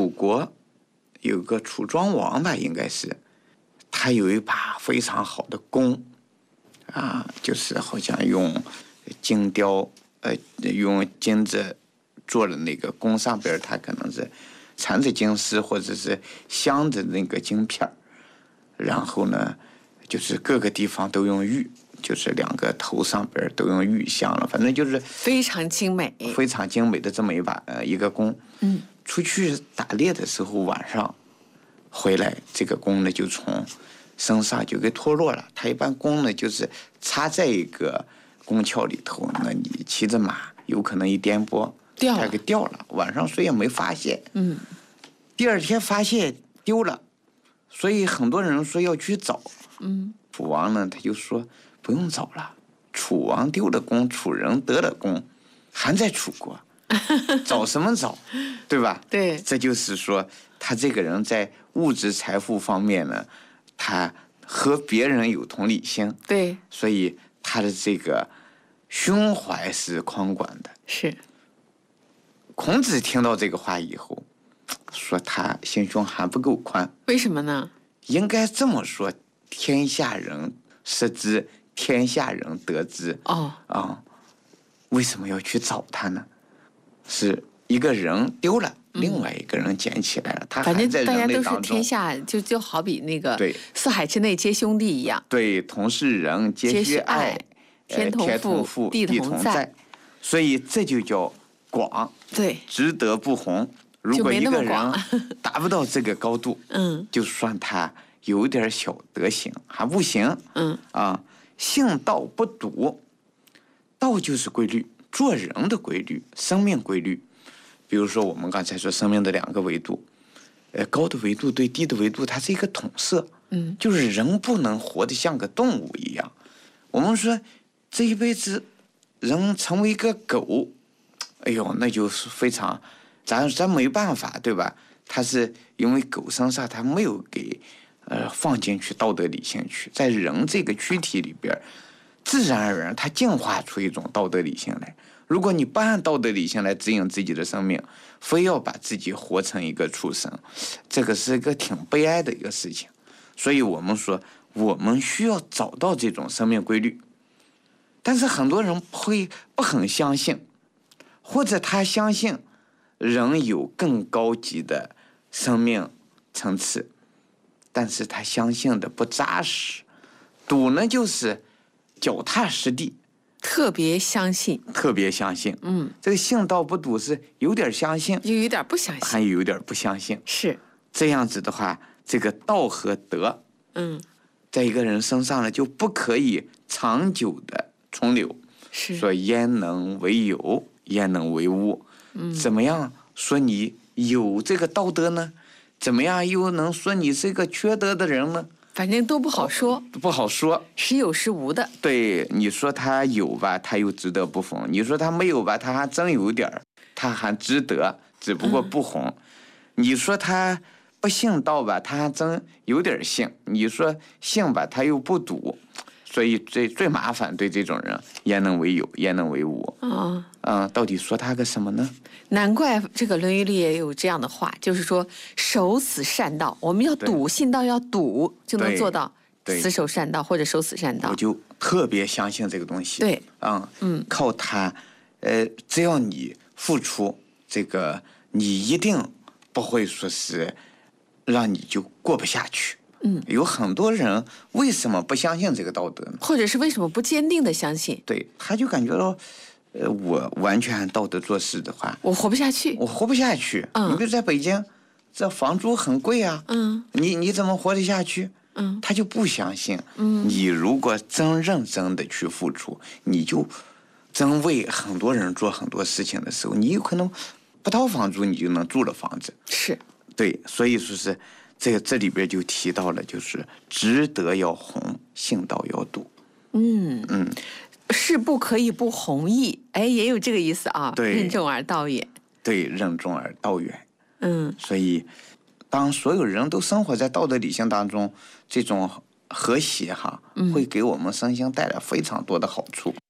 楚国有个楚庄王吧，应该是他有一把非常好的弓就是好像用金雕用金子做的那个弓，上边它可能是缠着金丝或者是镶着那个金片，然后呢就是各个地方都用玉，就是两个头上边都用玉镶了，反正就是非常精美的这么一个弓。出去打猎的时候晚上回来，这个弓呢就从身上就给脱落了。它一般弓呢就是插在一个弓鞘里头，那你骑着马有可能一颠簸它给掉了，晚上睡也没发现。第二天发现丢了，所以很多人说要去找。楚王呢他就说不用找了，楚王丢了弓，楚人得了弓，还在楚国，找什么找，对吧？ 对， 这就是说他这个人在物质财富方面呢，他和别人有同理心， 对， 所以他的这个胸怀是宽广的。 是。 孔子听到这个话以后，说他心胸还不够宽。 为什么呢？ 应该这么说，天下人失之，天下人得之。为什么要去找他呢？是一个人丢了，另外一个人捡起来了，他还在人类当中。 大家都是天下，就好比那个四海之内皆兄弟一样。 对，同是人，皆须爱， 天同父，地同在。 所以这就叫广。 对， 直德不弘。如果一个人达不到这个高度，就算他有点小德行还不行。性道不笃，道就是规律，做人的规律，生命规律。比如说我们刚才说生命的两个维度，高的维度对低的维度它是一个统摄。就是人不能活得像个动物一样。我们说这一辈子人成为一个狗，哎呦那就是非常咱没办法，对吧？他是因为狗身上他没有给放进去道德理性去，在人这个躯体里边自然而然它进化出一种道德理性来。如果你不按道德理性来指引自己的生命，非要把自己活成一个畜生，这个是一个挺悲哀的一个事情。所以我们说我们需要找到这种生命规律，但是很多人不很相信，或者他相信人有更高级的生命层次，但是他相信的不扎实。笃呢就是脚踏实地， 特别相信。 这个信道不笃是有点相信， 又有点不相信， 还有点不相信。 是这样子的话，这个道和德，在一个人身上呢就不可以长久的存留。 是说焉能为有，焉能为无？怎么样说你有这个道德呢？怎么样又能说你是一个缺德的人呢？ 反正都不好说，时有时无的。 对，你说他有吧，他又值得不弘；你说他没有吧，他还真有点儿，他还值得，只不过不弘。你说他不信道吧，他还真有点信；你说信吧，他又不笃。所以最麻烦对这种人，焉能为有，焉能为无？到底说他个什么呢？ 难怪这个《论语》里也有这样的话，就是说守死善道，我们要笃信道，要笃就能做到死守善道或者守死善道。 我就特别相信这个东西。 对， 靠它，只要你付出，这个你一定不会说是让你就过不下去。有很多人为什么不相信这个道德呢？ 或者是为什么不坚定的相信？ 对，他就感觉到，我完全按道德做事的话， 我活不下去。 你比如在北京，这房租很贵啊。你怎么活得下去？他就不相信。你如果真认真的去付出，你就真为很多人做很多事情的时候，你有可能不掏房租，你就能住了房子。 是， 对，所以说是。这里边就提到了，就是直德要弘，信道要笃。 事不可以不弘毅，也有这个意思啊。 对， 任重而道远。 对，任重而道远。所以当所有人都生活在道德理性当中，这种和谐会给我们身心带来非常多的好处。